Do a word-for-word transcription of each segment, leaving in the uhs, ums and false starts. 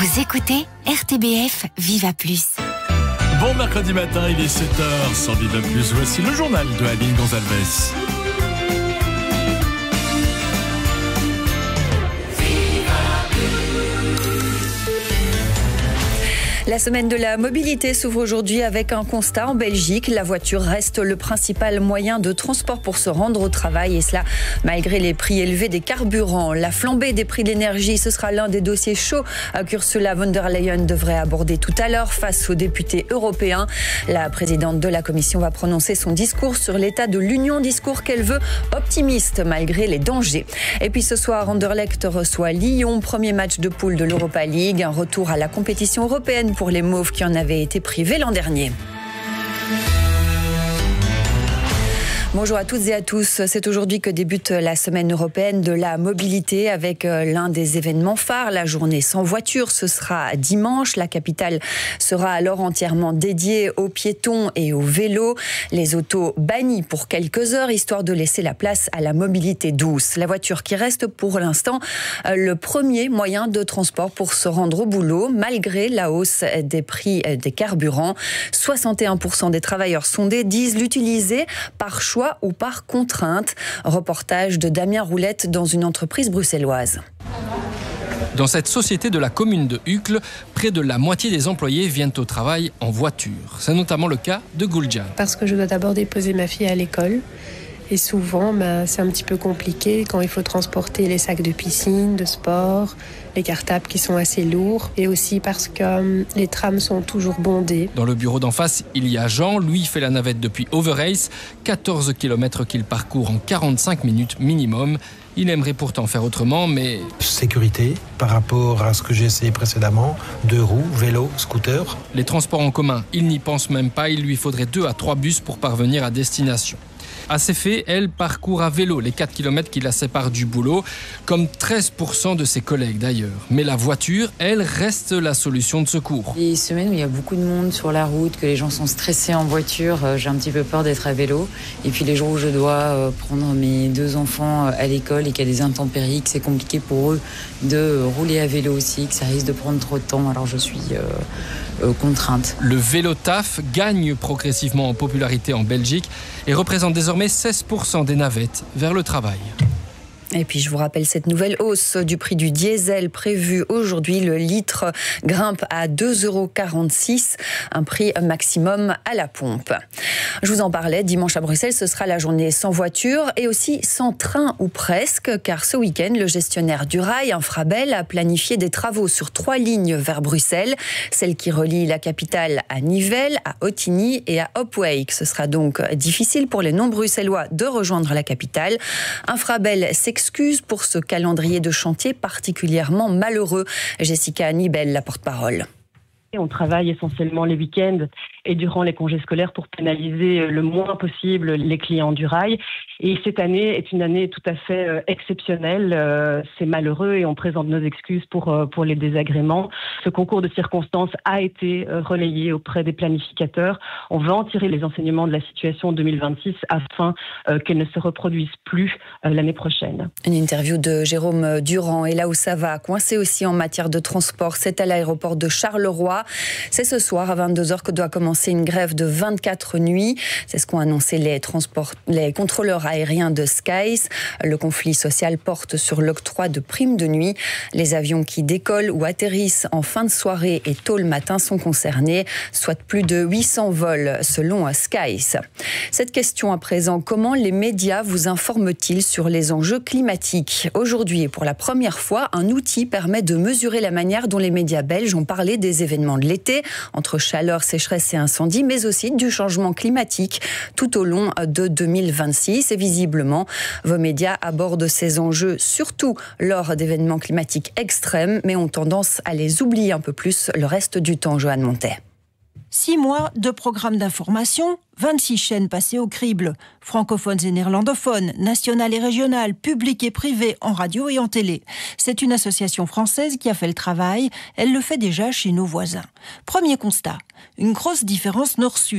Vous écoutez R T B F Viva Plus. Bon mercredi matin, il est sept heures, sans Viva Plus, voici le journal de Aline Gonzalez. La semaine de la mobilité s'ouvre aujourd'hui avec un constat en Belgique. La voiture reste le principal moyen de transport pour se rendre au travail et cela malgré les prix élevés des carburants. La flambée des prix de l'énergie, ce sera l'un des dossiers chauds qu'Ursula von der Leyen devrait aborder tout à l'heure face aux députés européens. La présidente de la Commission va prononcer son discours sur l'état de l'Union, discours qu'elle veut optimiste malgré les dangers. Et puis ce soir, Anderlecht reçoit Lyon, premier match de poule de l'Europa League, un retour à la compétition européenne pour les Mauves qui en avaient été privés l'an dernier. Bonjour à toutes et à tous. C'est aujourd'hui que débute la semaine européenne de la mobilité avec l'un des événements phares, la journée sans voiture. Ce sera dimanche. La capitale sera alors entièrement dédiée aux piétons et aux vélos. Les autos bannies pour quelques heures, histoire de laisser la place à la mobilité douce. La voiture qui reste pour l'instant le premier moyen de transport pour se rendre au boulot, malgré la hausse des prix des carburants. soixante et un pour cent des travailleurs sondés disent l'utiliser par choix ou par contrainte. Reportage de Damien Roulette dans une entreprise bruxelloise. Dans cette société de la commune de Uccle, près de la moitié des employés viennent au travail en voiture. C'est notamment le cas de Guljan. Parce que je dois d'abord déposer ma fille à l'école. Et souvent, ben, c'est un petit peu compliqué quand il faut transporter les sacs de piscine, de sport, les cartables qui sont assez lourds. Et aussi parce que euh, les trams sont toujours bondés. Dans le bureau d'en face, il y a Jean. Lui fait la navette depuis Overijse. quatorze kilomètres qu'il parcourt en quarante-cinq minutes minimum. Il aimerait pourtant faire autrement, mais... Sécurité par rapport à ce que j'ai essayé précédemment. Deux roues, vélo, scooter. Les transports en commun, il n'y pense même pas. Il lui faudrait deux à trois bus pour parvenir à destination. À ces faits, elle parcourt à vélo les quatre kilomètres qui la séparent du boulot, comme treize pour cent de ses collègues d'ailleurs. Mais la voiture, elle, reste la solution de secours. Les semaines où il y a beaucoup de monde sur la route, que les gens sont stressés en voiture, j'ai un petit peu peur d'être à vélo. Et puis les jours où je dois prendre mes deux enfants à l'école et qu'il y a des intempéries, que c'est compliqué pour eux de rouler à vélo aussi, que ça risque de prendre trop de temps, alors je suis euh, euh, contrainte. Le vélo taf gagne progressivement en popularité en Belgique et représente désormais seize pour cent des navettes vers le travail. Et puis je vous rappelle cette nouvelle hausse du prix du diesel prévue aujourd'hui. Le litre grimpe à deux euros quarante-six, un prix maximum à la pompe. Je vous en parlais, dimanche à Bruxelles, ce sera la journée sans voiture et aussi sans train ou presque, car ce week-end, le gestionnaire du rail, Infrabel, a planifié des travaux sur trois lignes vers Bruxelles, celle qui relie la capitale à Nivelles, à Ottignies et à Opwijk. Ce sera donc difficile pour les non-bruxellois de rejoindre la capitale. Infrabel s'excuse Excuse pour ce calendrier de chantier particulièrement malheureux. Jessica Nibel, la porte-parole. On travaille essentiellement les week-ends et durant les congés scolaires pour pénaliser le moins possible les clients du rail. Et cette année est une année tout à fait exceptionnelle. C'est malheureux et on présente nos excuses pour, pour les désagréments. Ce concours de circonstances a été relayé auprès des planificateurs. On veut en tirer les enseignements de la situation deux mille vingt-six afin qu'elle ne se reproduise plus l'année prochaine. Une interview de Jérôme Durand. Et là où ça va coincer aussi en matière de transport, c'est à l'aéroport de Charleroi. C'est ce soir à vingt-deux heures que doit commencer une grève de vingt-quatre nuits. C'est ce qu'ont annoncé les, transports, les contrôleurs aériens de Skies. Le conflit social porte sur l'octroi de primes de nuit. Les avions qui décollent ou atterrissent en fin de soirée et tôt le matin sont concernés, soit plus de huit cents vols selon Skies. Cette question à présent, comment les médias vous informent-ils sur les enjeux climatiques ? Aujourd'hui, et pour la première fois, un outil permet de mesurer la manière dont les médias belges ont parlé des événements de l'été, entre chaleur, sécheresse et incendie, mais aussi du changement climatique tout au long de deux mille vingt-six. Et visiblement, vos médias abordent ces enjeux surtout lors d'événements climatiques extrêmes, mais ont tendance à les oublier un peu plus le reste du temps. Joanne Montet. Six mois de programme d'information, vingt-six chaînes passées au crible, francophones et néerlandophones, nationales et régionales, publiques et privées, en radio et en télé. C'est une association française qui a fait le travail, elle le fait déjà chez nos voisins. Premier constat, une grosse différence nord-sud.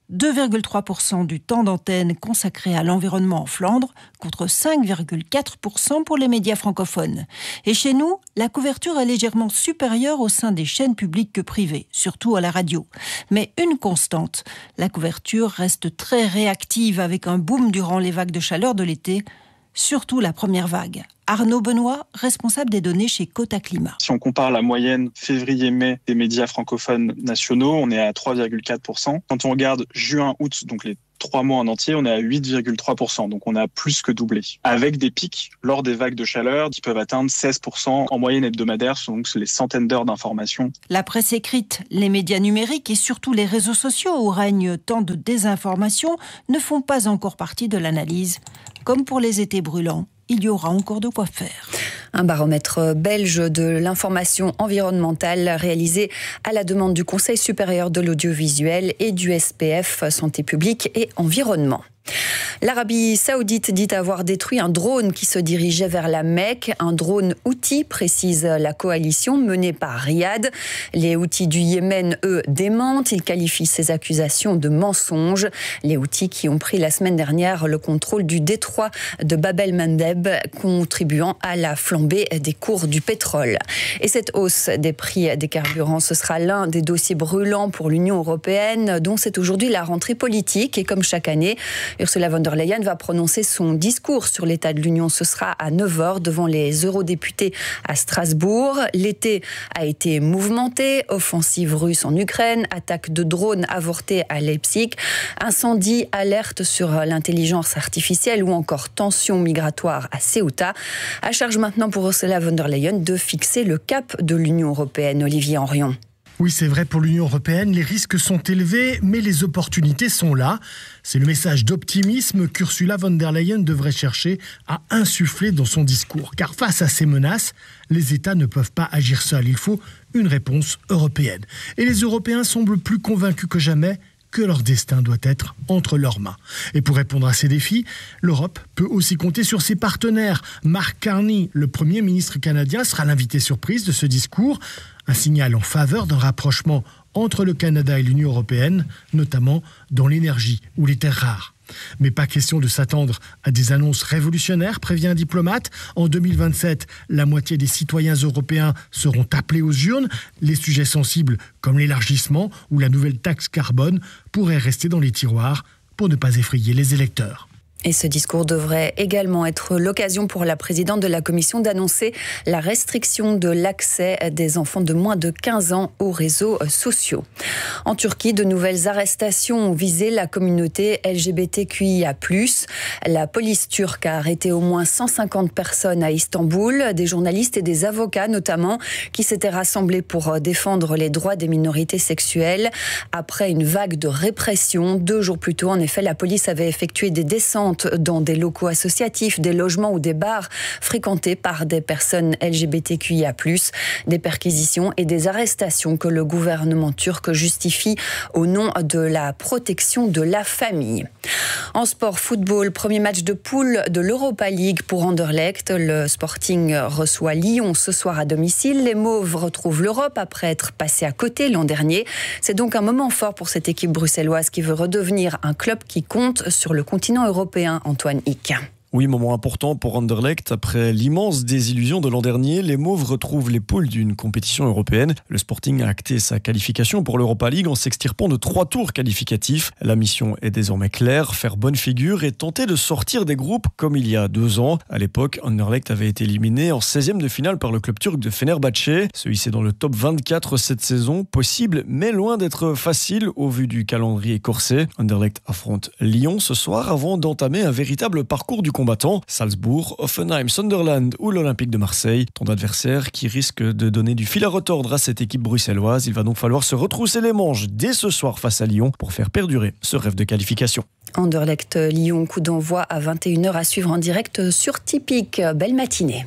deux virgule trois pour cent du temps d'antenne consacré à l'environnement en Flandre, contre cinq virgule quatre pour cent pour les médias francophones. Et chez nous, la couverture est légèrement supérieure au sein des chaînes publiques que privées, surtout à la radio. Mais une constante, la couverture reste très réactive avec un boom durant les vagues de chaleur de l'été, surtout la première vague. Arnaud Benoît, responsable des données chez Cota Climat. Si on compare la moyenne février-mai des médias francophones nationaux, on est à trois virgule quatre pour cent. Quand on regarde juin-août, donc les trois mois en entier, on est à huit virgule trois pour cent. Donc on a plus que doublé. Avec des pics lors des vagues de chaleur qui peuvent atteindre seize pour cent en moyenne hebdomadaire, ce sont donc les centaines d'heures d'information. La presse écrite, les médias numériques et surtout les réseaux sociaux où règne tant de désinformation ne font pas encore partie de l'analyse. Comme pour les étés brûlants, il y aura encore de quoi faire. Un baromètre belge de l'information environnementale réalisé à la demande du Conseil supérieur de l'audiovisuel et du S P F Santé publique et environnement. L'Arabie Saoudite dit avoir détruit un drone qui se dirigeait vers la Mecque. Un drone Houthi, précise la coalition menée par Riyad. Les Houthis du Yémen, eux, démentent. Ils qualifient ces accusations de mensonges. Les Houthis qui ont pris la semaine dernière le contrôle du détroit de Bab el-Mandeb, contribuant à la flambée des cours du pétrole. Et cette hausse des prix des carburants, ce sera l'un des dossiers brûlants pour l'Union européenne, dont c'est aujourd'hui la rentrée politique. Et comme chaque année, Ursula von der Leyen va prononcer son discours sur l'état de l'Union. Ce sera à neuf heures devant les eurodéputés à Strasbourg. L'été a été mouvementé. Offensive russe en Ukraine, attaque de drones avortée à Leipzig, incendie, alerte sur l'intelligence artificielle ou encore tension migratoire à Ceuta. À charge maintenant pour Ursula von der Leyen de fixer le cap de l'Union européenne. Olivier Henrion. Oui, c'est vrai, pour l'Union européenne, les risques sont élevés, mais les opportunités sont là. C'est le message d'optimisme qu'Ursula von der Leyen devrait chercher à insuffler dans son discours. Car face à ces menaces, les États ne peuvent pas agir seuls. Il faut une réponse européenne. Et les Européens semblent plus convaincus que jamais que leur destin doit être entre leurs mains. Et pour répondre à ces défis, l'Europe peut aussi compter sur ses partenaires. Mark Carney, le Premier ministre canadien, sera l'invité surprise de ce discours. Un signal en faveur d'un rapprochement entre le Canada et l'Union européenne, notamment dans l'énergie ou les terres rares. Mais pas question de s'attendre à des annonces révolutionnaires, prévient un diplomate. En deux mille vingt-sept, la moitié des citoyens européens seront appelés aux urnes. Les sujets sensibles comme l'élargissement ou la nouvelle taxe carbone pourraient rester dans les tiroirs pour ne pas effrayer les électeurs. Et ce discours devrait également être l'occasion pour la présidente de la Commission d'annoncer la restriction de l'accès des enfants de moins de quinze ans aux réseaux sociaux. En Turquie, de nouvelles arrestations ont visé la communauté L G B T Q I A plus. La police turque a arrêté au moins cent cinquante personnes à Istanbul, des journalistes et des avocats notamment, qui s'étaient rassemblés pour défendre les droits des minorités sexuelles. Après une vague de répression, deux jours plus tôt, en effet, la police avait effectué des descentes dans des locaux associatifs, des logements ou des bars fréquentés par des personnes L G B T Q I A plus, des perquisitions et des arrestations que le gouvernement turc justifie au nom de la protection de la famille. En sport football, premier match de poule de l'Europa League pour Anderlecht. Le Sporting reçoit Lyon ce soir à domicile. Les Mauves retrouvent l'Europe après être passés à côté l'an dernier. C'est donc un moment fort pour cette équipe bruxelloise qui veut redevenir un club qui compte sur le continent européen. Antoine Hick. Oui, moment important pour Anderlecht. Après l'immense désillusion de l'an dernier, les Mauves retrouvent les poules d'une compétition européenne. Le Sporting a acté sa qualification pour l'Europa League en s'extirpant de trois tours qualificatifs. La mission est désormais claire, faire bonne figure et tenter de sortir des groupes comme il y a deux ans. À l'époque, Anderlecht avait été éliminé en seizième de finale par le club turc de Fenerbahçe. Se hisser dans le top vingt-quatre cette saison, possible mais loin d'être facile au vu du calendrier corsé. Anderlecht affronte Lyon ce soir avant d'entamer un véritable parcours du combattants. Salzbourg, Hoffenheim, Sunderland ou l'Olympique de Marseille. Tant d'adversaires qui risquent de donner du fil à retordre à cette équipe bruxelloise. Il va donc falloir se retrousser les manches dès ce soir face à Lyon pour faire perdurer ce rêve de qualification. Anderlecht-Lyon, coup d'envoi à vingt et une heures à suivre en direct sur Typique. Belle matinée.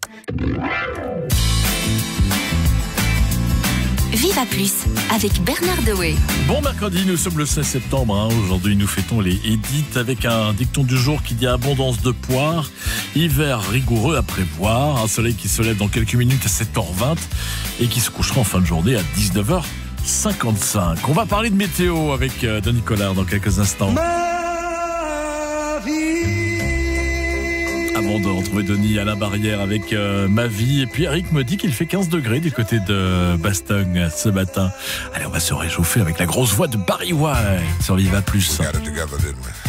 Viva Plus avec Bernard Dewey. Bon mercredi, nous sommes le seize septembre. Hein. Aujourd'hui, nous fêtons les Édith avec un dicton du jour qui dit abondance de poires, hiver rigoureux à prévoir, un soleil qui se lève dans quelques minutes à sept heures vingt et qui se couchera en fin de journée à dix-neuf heures cinquante-cinq. On va parler de météo avec euh, Denis Collard dans quelques instants. Ma vie. Avant de retrouver Denis à la barrière avec euh, Ma vie. Et puis Eric me dit qu'il fait quinze degrés du côté de Bastogne ce matin. Allez, on va se réchauffer avec la grosse voix de Barry White sur Viva Plus. We got it together, didn't we?